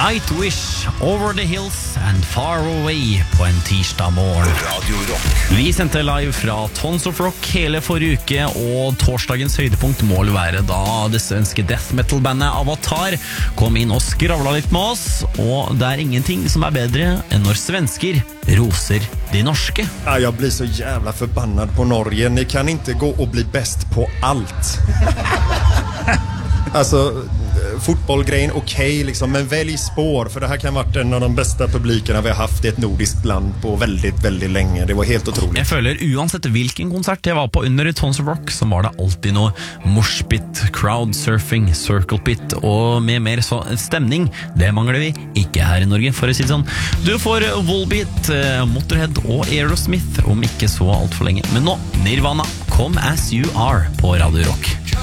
Nightwish, Over the Hills and Far Away på en tirsdag morgen. Radio Rock. Vi sendte live fra Tons of Rock hele forrige uke, og torsdagens høydepunkt må vel være da det svenske death metal-bandet Avatar kom inn og skravla litt med oss, og det er ingenting som er bedre enn når svensker roser de norske. Ja, jag blir så jävla förbannad på Norge. Ni kan inte gå och bli bäst på allt. Alltså, fotbollgrejen okej, liksom, men välj spår, för det här kan vara en av de bästa publikerna vi har haft i ett nordiskt land på väldigt, väldigt länge. Det var helt otroligt. Jeg føler uansett hvilken konsert jeg var på under Tons of Rock, så var det alltid noe moshpit, crowdsurfing, circle pit og med mer så stemning. Det mangler vi ikke her i Norge, for å si det sånn. Du får Volbeat, Motorhead og Aerosmith om ikke så alt for lenge. Men nå, Nirvana, Come As You Are på Radio Rock.